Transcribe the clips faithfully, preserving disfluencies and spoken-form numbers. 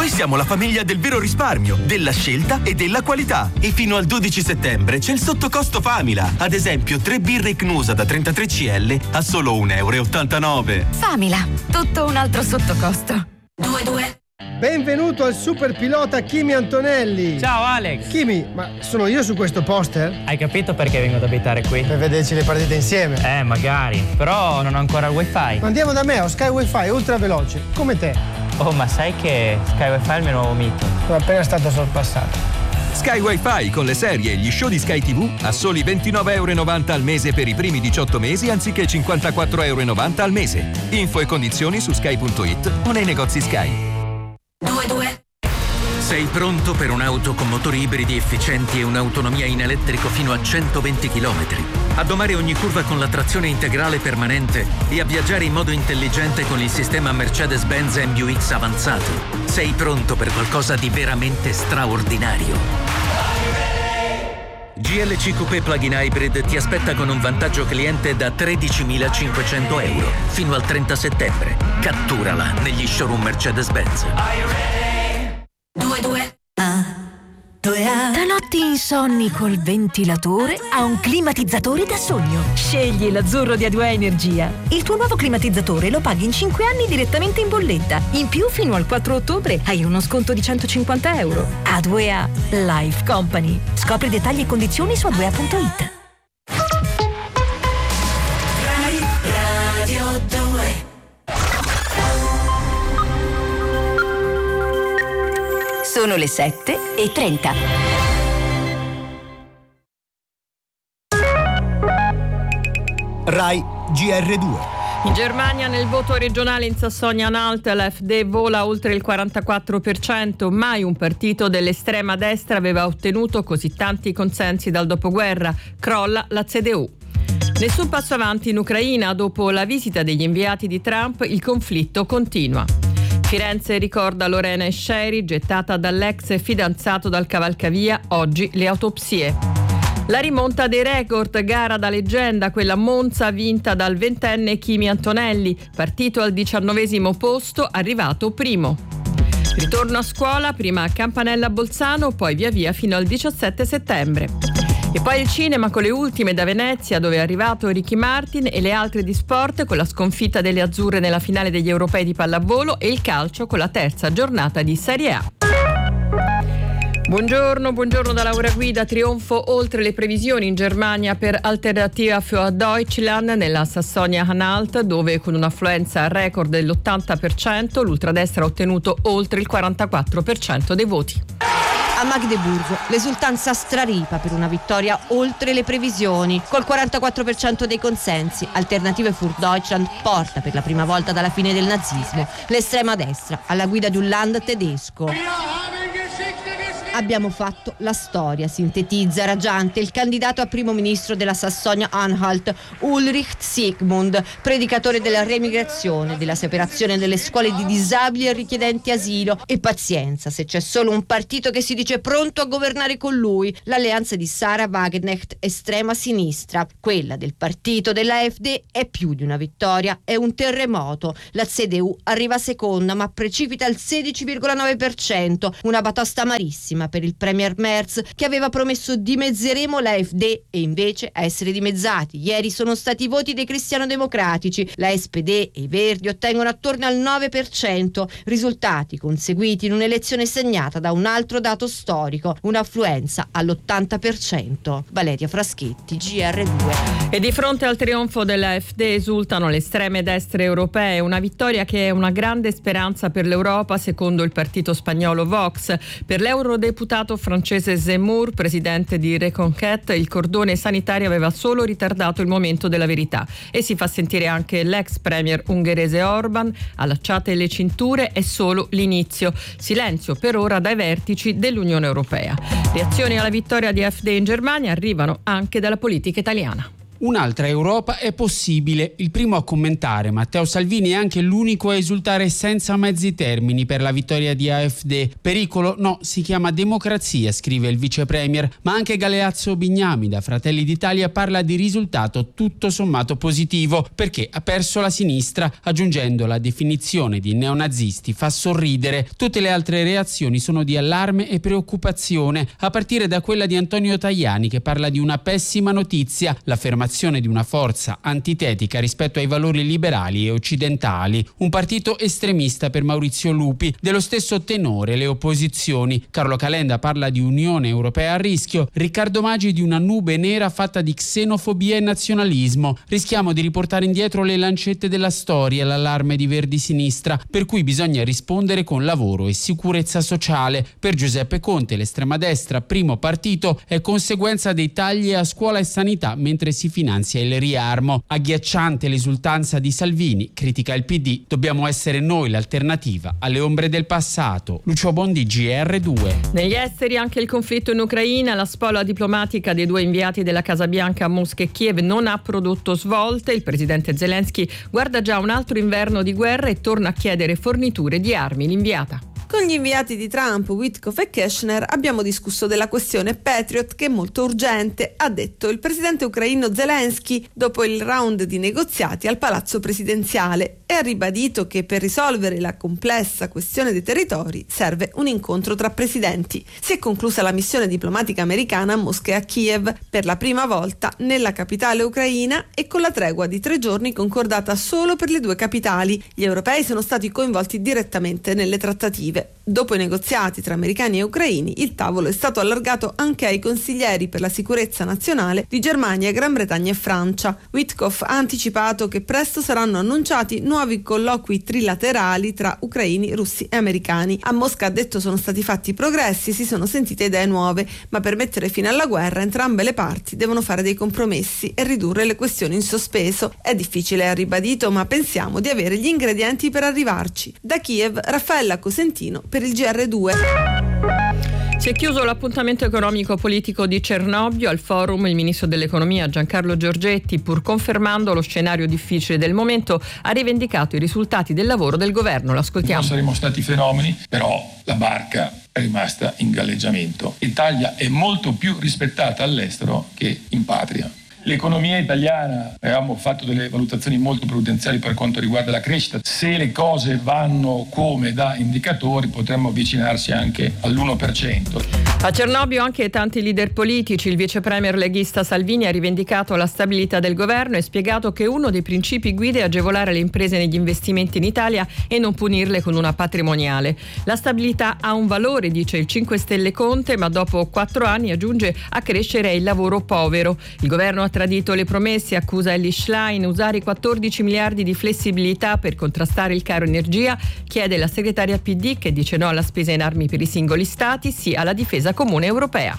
Noi siamo la famiglia del vero risparmio, della scelta e della qualità. E fino al dodici settembre c'è il sottocosto Famila. Ad esempio, tre birre Cnusa da trentatré centilitri a solo un euro e ottantanove. Famila, tutto un altro sottocosto. Due due. Benvenuto al super pilota Kimi Antonelli. Ciao Alex. Kimi, ma sono io su questo poster? Hai capito perché vengo ad abitare qui? Per vederci le partite insieme. Eh, magari. Però non ho ancora il wifi. Ma andiamo da me, ho Sky Wi-Fi ultra veloce, come te. Oh, ma sai che Sky Wi-Fi è il mio nuovo mito? Sono appena stato sorpassato. Sky Wi-Fi con le serie e gli show di Sky tivù a soli ventinove e novanta euro al mese per i primi diciotto mesi anziché cinquantaquattro e novanta euro al mese. Info e condizioni su sky punto it o nei negozi Sky. due due. Sei pronto per un'auto con motori ibridi efficienti e un'autonomia in elettrico fino a centoventi chilometri? A domare ogni curva con la trazione integrale permanente e a viaggiare in modo intelligente con il sistema Mercedes-Benz M U X avanzato? Sei pronto per qualcosa di veramente straordinario? G L C Coupé Plug-in Hybrid ti aspetta con un vantaggio cliente da tredicimilacinquecento euro fino al trenta settembre. Catturala negli showroom Mercedes-Benz. due due. Ah. Da notti insonni col ventilatore a un climatizzatore da sogno. Scegli l'azzurro di A due A Energia. Il tuo nuovo climatizzatore lo paghi in cinque anni direttamente in bolletta. In più, fino al quattro ottobre hai uno sconto di centocinquanta euro. A due A Life Company. Scopri dettagli e condizioni su a due a punto it. Radio due. Sono le sette e trenta. Rai G R due. In Germania nel voto regionale in Sassonia-Anhalt l'A F D vola oltre il quarantaquattro per cento. Mai un partito dell'estrema destra aveva ottenuto così tanti consensi dal dopoguerra. Crolla la C D U. Nessun passo avanti in Ucraina. Dopo la visita degli inviati di Trump, il conflitto continua. Firenze ricorda Lorena Esceri, gettata dall'ex fidanzato dal cavalcavia, oggi le autopsie. La rimonta dei record, gara da leggenda, quella a Monza vinta dal ventenne Kimi Antonelli, partito al diciannovesimo posto, arrivato primo. Ritorno a scuola, prima a Campanella Bolzano, poi via via fino al diciassette settembre. E poi il cinema con le ultime da Venezia, dove è arrivato Ricky Martin, e le altre di sport con la sconfitta delle azzurre nella finale degli europei di pallavolo e il calcio con la terza giornata di Serie A. Buongiorno, buongiorno da Laura Guida. Trionfo oltre le previsioni in Germania per Alternativa für Deutschland nella Sassonia-Anhalt, dove con un'affluenza record dell'ottanta per cento l'ultradestra ha ottenuto oltre il quarantaquattro per cento dei voti. A Magdeburgo l'esultanza straripa per una vittoria oltre le previsioni. Col quarantaquattro per cento dei consensi, Alternative für Deutschland porta per la prima volta dalla fine del nazismo l'estrema destra alla guida di un Land tedesco. Abbiamo fatto la storia, sintetizza raggiante il candidato a primo ministro della Sassonia-Anhalt, Ulrich Zsigmund, predicatore della remigrazione, della separazione delle scuole di disabili e richiedenti asilo. E pazienza, se c'è solo un partito che si dice pronto a governare con lui, l'alleanza di Sarah Wagenknecht estrema sinistra. Quella del partito della A F D è più di una vittoria, è un terremoto. La C D U arriva seconda ma precipita al sedici virgola nove per cento, una batosta amarissima per il premier Merz, che aveva promesso dimezzeremo l'A F D e invece a essere dimezzati ieri sono stati i voti dei cristiano-democratici. La S P D e i Verdi ottengono attorno al nove per cento, risultati conseguiti in un'elezione segnata da un altro dato storico, un'affluenza all'ottanta per cento. Valeria Fraschetti, G R due. E di fronte al trionfo della A F D esultano le estreme destre europee, una vittoria che è una grande speranza per l'Europa secondo il partito spagnolo Vox. Per l'eurodeputato francese Zemmour, presidente di Reconquête, il cordone sanitario aveva solo ritardato il momento della verità, e si fa sentire anche l'ex premier ungherese Orban. Allacciate le cinture, è solo l'inizio. Silenzio per ora dai vertici dell'Unione Europea. Reazioni alla vittoria di A F D in Germania arrivano anche dalla politica italiana. Un'altra Europa è possibile. Il primo a commentare, Matteo Salvini, è anche l'unico a esultare senza mezzi termini per la vittoria di A F D. Pericolo? No, si chiama democrazia, scrive il vice premier, ma anche Galeazzo Bignami da Fratelli d'Italia parla di risultato tutto sommato positivo, perché ha perso la sinistra, aggiungendo la definizione di neonazisti fa sorridere. Tutte le altre reazioni sono di allarme e preoccupazione, a partire da quella di Antonio Tajani, che parla di una pessima notizia, l'affermazione di una forza antitetica rispetto ai valori liberali e occidentali. Un partito estremista per Maurizio Lupi, dello stesso tenore le opposizioni. Carlo Calenda parla di Unione Europea a rischio, Riccardo Maggi di una nube nera fatta di xenofobia e nazionalismo. Rischiamo di riportare indietro le lancette della storia, l'allarme di Verdi Sinistra, per cui bisogna rispondere con lavoro e sicurezza sociale. Per Giuseppe Conte l'estrema destra, primo partito, è conseguenza dei tagli a scuola e sanità mentre si finanzia il riarmo. Agghiacciante l'esultanza di Salvini, critica il P D, dobbiamo essere noi l'alternativa alle ombre del passato. Lucio Bondi, G R due. Negli esteri anche il conflitto in Ucraina, la spola diplomatica dei due inviati della Casa Bianca a Mosca e Kiev non ha prodotto svolte. Il presidente Zelensky guarda già un altro inverno di guerra e torna a chiedere forniture di armi. L'inviata. Con gli inviati di Trump, Witkoff e Keshner, abbiamo discusso della questione Patriot, che è molto urgente, ha detto il presidente ucraino Zelensky dopo il round di negoziati al Palazzo Presidenziale, e ha ribadito che per risolvere la complessa questione dei territori serve un incontro tra presidenti. Si è conclusa la missione diplomatica americana a Mosca e a Kiev, per la prima volta nella capitale ucraina e con la tregua di tre giorni concordata solo per le due capitali. Gli europei sono stati coinvolti direttamente nelle trattative. Dopo i negoziati tra americani e ucraini, il tavolo è stato allargato anche ai consiglieri per la sicurezza nazionale di Germania, Gran Bretagna e Francia. Witkoff ha anticipato che presto saranno annunciati nuovi colloqui trilaterali tra ucraini, russi e americani. A Mosca ha detto sono stati fatti progressi, si sono sentite idee nuove, ma per mettere fine alla guerra entrambe le parti devono fare dei compromessi e ridurre le questioni in sospeso. È difficile, ha ribadito, ma pensiamo di avere gli ingredienti per arrivarci. Da Kiev, Raffaella Cosentino per il G R due. Si è chiuso l'appuntamento economico-politico di Cernobbio. Al forum il ministro dell'economia Giancarlo Giorgetti, pur confermando lo scenario difficile del momento, ha rivendicato i risultati del lavoro del governo. L'ascoltiamo. Non saremmo stati fenomeni, però la barca è rimasta in galleggiamento. L'Italia è molto più rispettata all'estero che in patria. L'economia italiana, avevamo fatto delle valutazioni molto prudenziali per quanto riguarda la crescita. Se le cose vanno come da indicatori, potremmo avvicinarsi anche all'uno per cento. A Cernobbio anche tanti leader politici. Il vice premier leghista Salvini ha rivendicato la stabilità del governo e spiegato che uno dei principi guida è agevolare le imprese negli investimenti in Italia e non punirle con una patrimoniale. La stabilità ha un valore, dice il cinque Stelle Conte, ma dopo quattro anni, aggiunge, a crescere è il lavoro povero. Il governo ha tradito le promesse, accusa Elly Schlein, usare i quattordici miliardi di flessibilità per contrastare il caro energia. Chiede la segretaria P D, che dice no alla spesa in armi per i singoli stati, sì alla difesa comune europea.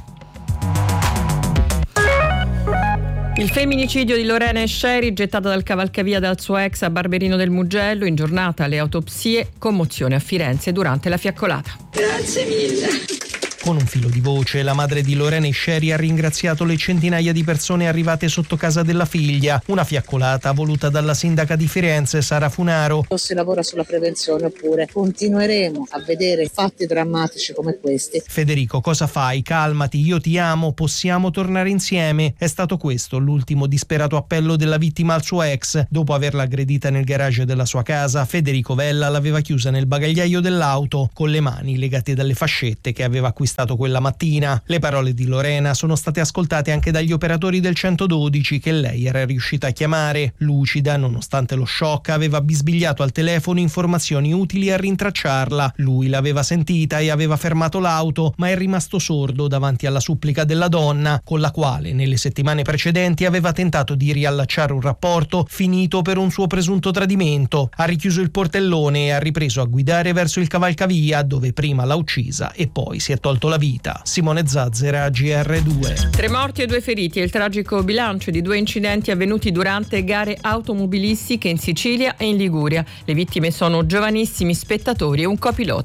Il femminicidio di Lorena Esceri, gettata dal cavalcavia dal suo ex a Barberino del Mugello, in giornata le autopsie, commozione a Firenze durante la fiaccolata. Grazie mille. Con un filo di voce, la madre di Lorena Esceri ha ringraziato le centinaia di persone arrivate sotto casa della figlia. Una fiaccolata voluta dalla sindaca di Firenze, Sara Funaro. O si lavora sulla prevenzione oppure continueremo a vedere fatti drammatici come questi. Federico, cosa fai? Calmati, io ti amo, possiamo tornare insieme. È stato questo l'ultimo disperato appello della vittima al suo ex. Dopo averla aggredita nel garage della sua casa, Federico Vella l'aveva chiusa nel bagagliaio dell'auto, con le mani legate dalle fascette che aveva acquistato quella mattina. Le parole di Lorena sono state ascoltate anche dagli operatori del centododici che lei era riuscita a chiamare. Lucida, nonostante lo shock, aveva bisbigliato al telefono informazioni utili a rintracciarla. Lui l'aveva sentita e aveva fermato l'auto, ma è rimasto sordo davanti alla supplica della donna, con la quale nelle settimane precedenti aveva tentato di riallacciare un rapporto finito per un suo presunto tradimento. Ha richiuso il portellone e ha ripreso a guidare verso il cavalcavia, dove prima l'ha uccisa e poi si è tolto la vita. Simone Zazzera, G R due. Tre morti e due feriti è il tragico bilancio di due incidenti avvenuti durante gare automobilistiche in Sicilia e in Liguria. Le vittime sono giovanissimi spettatori e un copilota.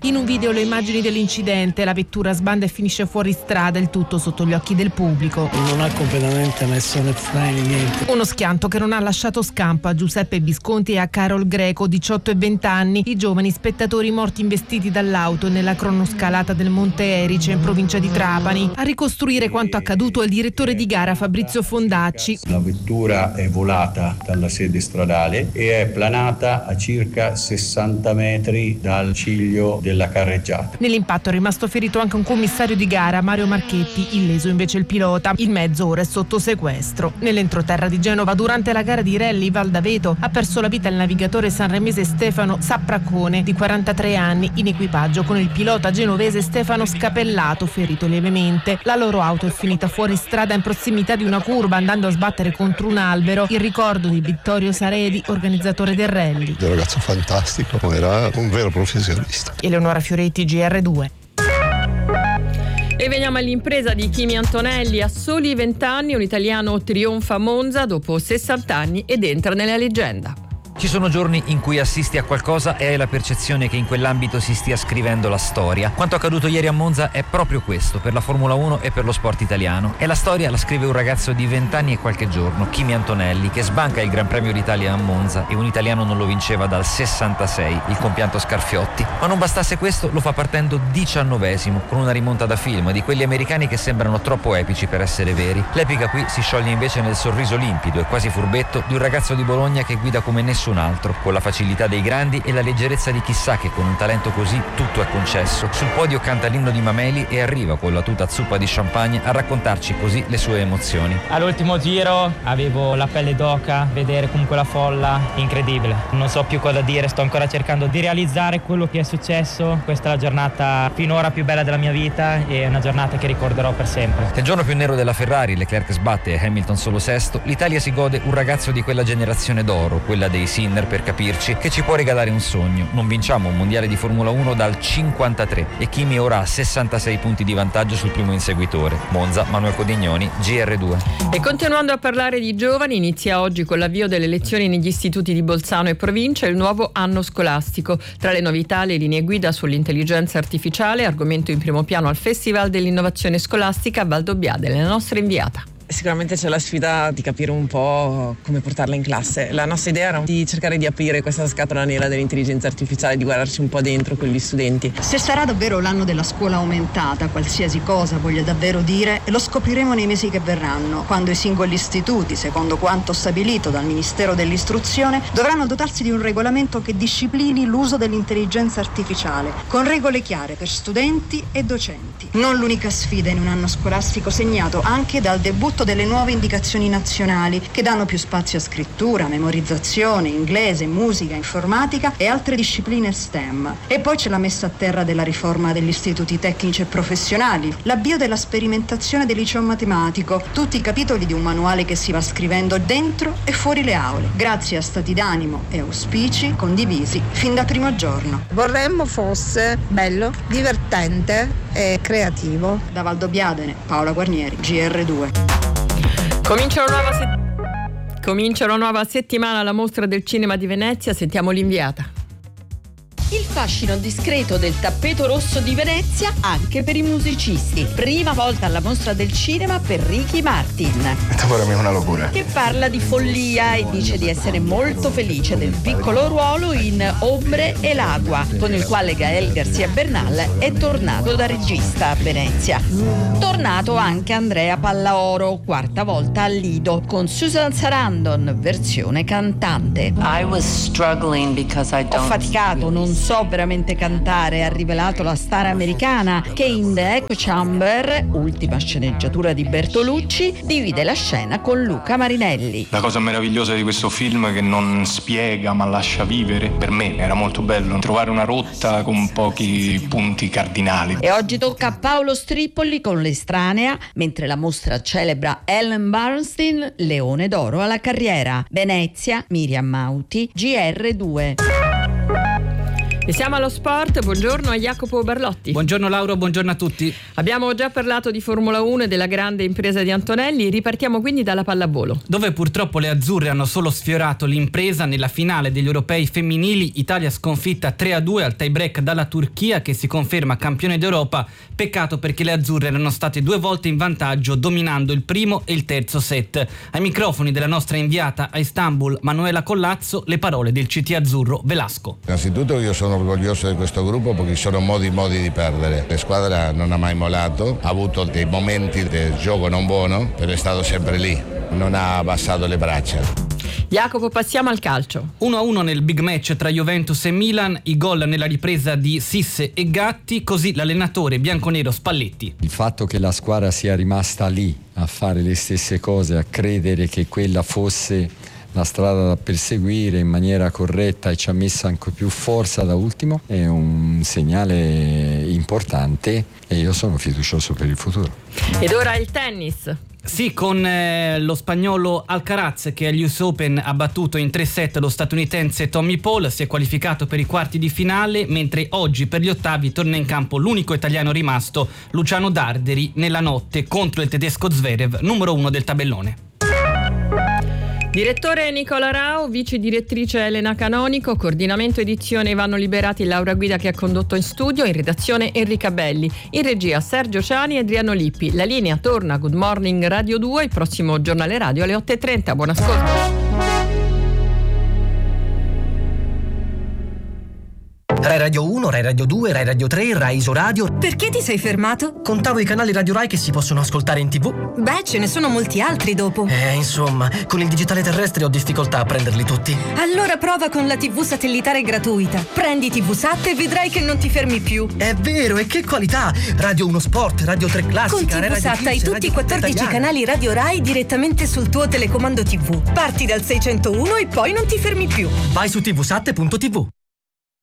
In un video le immagini dell'incidente, la vettura sbanda e finisce fuori strada, il tutto sotto gli occhi del pubblico. Non ha completamente messo né freni, niente. Uno schianto che non ha lasciato scampo a Giuseppe Visconti e a Carol Greco, diciotto e venti anni, i giovani spettatori morti investiti dall'auto nella cronoscalata del Monte Erice in provincia di Trapani. A ricostruire quanto accaduto è il direttore di gara Fabrizio Fondacci. La vettura è volata dalla sede stradale e è planata a circa sessanta metri dal ciglio della carreggiata. Nell'impatto è rimasto ferito anche un commissario di gara, Mario Marchetti, illeso invece il pilota. Il mezzo ora è sotto sequestro. Nell'entroterra di Genova, durante la gara di rally Val d'Aveto, ha perso la vita il navigatore sanremese Stefano Sapracone, di quarantatré anni, in equipaggio con il pilota genovese Stefano Scapellato, ferito lievemente. La loro auto è finita fuori strada in prossimità di una curva, andando a sbattere contro un albero. Il ricordo di Vittorio Saredi, organizzatore del rally. Un ragazzo fantastico, era un vero professionista. Eleonora Fioretti, G R due. E veniamo all'impresa di Kimi Antonelli. A soli venti anni un italiano trionfa a Monza dopo sessanta anni ed entra nella leggenda. Ci sono giorni in cui assisti a qualcosa e hai la percezione che in quell'ambito si stia scrivendo la storia. Quanto accaduto ieri a Monza è proprio questo, per la Formula uno e per lo sport italiano. E la storia la scrive un ragazzo di venti anni e qualche giorno, Kimi Antonelli, che sbanca il Gran Premio d'Italia a Monza e un italiano non lo vinceva dal sessantasei, il compianto Scarfiotti. Ma non bastasse questo, lo fa partendo diciannovesimo, con una rimonta da film, di quelli americani che sembrano troppo epici per essere veri. L'epica qui si scioglie invece nel sorriso limpido e quasi furbetto di un ragazzo di Bologna che guida come nessuno un altro, con la facilità dei grandi e la leggerezza di chissà che con un talento così tutto è concesso. Sul podio canta l'inno di Mameli e arriva con la tuta zuppa di champagne a raccontarci così le sue emozioni. All'ultimo giro avevo la pelle d'oca, vedere comunque la folla, incredibile. Non so più cosa dire, sto ancora cercando di realizzare quello che è successo. Questa è la giornata finora più bella della mia vita e una giornata che ricorderò per sempre. Nel giorno più nero della Ferrari, Leclerc sbatte e Hamilton solo sesto, l'Italia si gode un ragazzo di quella generazione d'oro, quella dei Sinner per capirci, che ci può regalare un sogno. Non vinciamo un mondiale di Formula uno dal cinquantatré e Kimi ora ha sessantasei punti di vantaggio sul primo inseguitore. Monza, Manuel Codignoni, G R due. E continuando a parlare di giovani, inizia oggi con l'avvio delle lezioni negli istituti di Bolzano e provincia il nuovo anno scolastico. Tra le novità le linee guida sull'intelligenza artificiale, argomento in primo piano al Festival dell'Innovazione Scolastica a Valdobbiadene, la nostra inviata. Sicuramente c'è la sfida di capire un po' come portarla in classe. La nostra idea era di cercare di aprire questa scatola nera dell'intelligenza artificiale, di guardarci un po' dentro con gli studenti. Se sarà davvero l'anno della scuola aumentata, qualsiasi cosa voglia davvero dire, lo scopriremo nei mesi che verranno, quando i singoli istituti, secondo quanto stabilito dal Ministero dell'Istruzione, dovranno dotarsi di un regolamento che disciplini l'uso dell'intelligenza artificiale, con regole chiare per studenti e docenti. Non l'unica sfida in un anno scolastico segnato anche dal debutto delle nuove indicazioni nazionali che danno più spazio a scrittura, memorizzazione, inglese, musica, informatica e altre discipline STEM. E poi c'è la messa a terra della riforma degli istituti tecnici e professionali, l'avvio della sperimentazione del liceo matematico, tutti i capitoli di un manuale che si va scrivendo dentro e fuori le aule, grazie a stati d'animo e auspici condivisi fin da primo giorno. Vorremmo fosse bello, divertente e creativo. Da Valdobbiadene, Paola Guarnieri, G R due. Comincia una nuova, se- Comincia una nuova settimana alla Mostra del Cinema di Venezia, sentiamo l'inviata. Il fascino discreto del tappeto rosso di Venezia anche per i musicisti. Prima volta alla Mostra del Cinema per Ricky Martin. Questa per me è una locura. Che parla di follia e dice di essere molto felice del piccolo ruolo in Ombre e l'Agua, con il quale Gael Garcia Bernal è tornato da regista a Venezia. Tornato anche Andrea Pallaoro, quarta volta al Lido, con Susan Sarandon, versione cantante. I was struggling because I don't Ho faticato, non so veramente cantare, ha rivelato la star americana che in The Echo Chamber, ultima sceneggiatura di Bertolucci, divide la scena con Luca Marinelli. La cosa meravigliosa di questo film è che non spiega ma lascia vivere. Per me era molto bello trovare una rotta con pochi punti cardinali. E oggi tocca a Paolo Strippoli con L'Estranea, mentre la mostra celebra Ellen Bernstein, Leone d'Oro alla carriera. Venezia, Miriam Mauti, G R due. E siamo allo sport, buongiorno a Jacopo Barlotti. Buongiorno Laura, buongiorno a tutti. Abbiamo già parlato di Formula uno e della grande impresa di Antonelli, ripartiamo quindi dalla pallavolo. Dove purtroppo le azzurre hanno solo sfiorato l'impresa nella finale degli europei femminili, Italia sconfitta tre a due al tie break dalla Turchia che si conferma campione d'Europa, peccato perché le azzurre erano state due volte in vantaggio dominando il primo e il terzo set. Ai microfoni della nostra inviata a Istanbul Manuela Collazzo le parole del C T azzurro Velasco. Innanzitutto io sono orgoglioso di questo gruppo perché sono modi modi di perdere. La squadra non ha mai mollato, ha avuto dei momenti di gioco non buono, però è stato sempre lì, non ha abbassato le braccia. Jacopo, passiamo al calcio. uno a uno nel big match tra Juventus e Milan, i gol nella ripresa di Sisse e Gatti, così l'allenatore bianconero Spalletti. Il fatto che la squadra sia rimasta lì a fare le stesse cose, a credere che quella fosse la strada da perseguire in maniera corretta e ci ha messo anche più forza da ultimo, è un segnale importante e io sono fiducioso per il futuro. Ed ora il tennis. Sì, con eh, lo spagnolo Alcaraz che agli U S Open ha battuto in tre set lo statunitense Tommy Paul, si è qualificato per i quarti di finale, mentre oggi per gli ottavi torna in campo l'unico italiano rimasto, Luciano Darderi, nella notte contro il tedesco Zverev, numero uno del tabellone. Direttore Nicola Rao, vice direttrice Elena Canonico, coordinamento edizione Ivano Liberati, Laura Guida che ha condotto in studio, in redazione Enrica Belli, in regia Sergio Ciani e Adriano Lippi. La linea torna a Good Morning Radio due, il prossimo giornale radio alle otto e trenta. Buon ascolto. Rai Radio uno, Rai Radio due, Rai Radio tre, Rai Isoradio. Perché ti sei fermato? Contavo i canali Radio Rai che si possono ascoltare in tv. Beh, ce ne sono molti altri dopo. Eh, insomma, con il digitale terrestre ho difficoltà a prenderli tutti. Allora prova con la tivù satellitare gratuita. Prendi TVSat e vedrai che non ti fermi più. È vero, e che qualità! Radio uno Sport, Radio tre Classica, con TVSat hai tutti i quattordici canali Radio Rai direttamente sul tuo telecomando tivù. Parti dal seicentouno e poi non ti fermi più. Vai su tvsat punto tv.